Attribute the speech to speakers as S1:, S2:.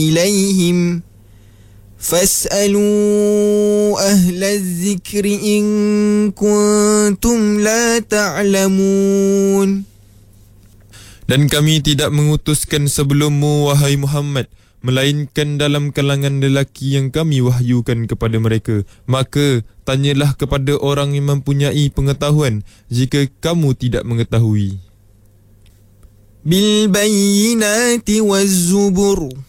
S1: إليهم فاسألوا أهل الذكر إن كنتم لا تعلمون.
S2: Dan kami tidak mengutuskan sebelummu, wahai Muhammad, melainkan dalam kalangan lelaki yang kami wahyukan kepada mereka. Maka tanyalah kepada orang yang mempunyai pengetahuan jika kamu tidak mengetahui.
S1: بالبينات والزبر